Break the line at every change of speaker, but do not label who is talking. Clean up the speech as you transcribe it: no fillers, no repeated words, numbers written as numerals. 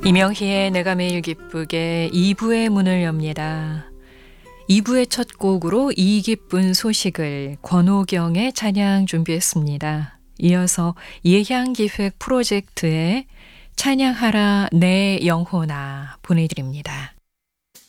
이명희의 내가 매일 기쁘게 2부의 문을 엽니다. 2부의 첫 곡으로 이 기쁜 소식을 권호경의 찬양 준비했습니다. 이어서 예향기획 프로젝트의 찬양하라 내 영혼아 보내드립니다.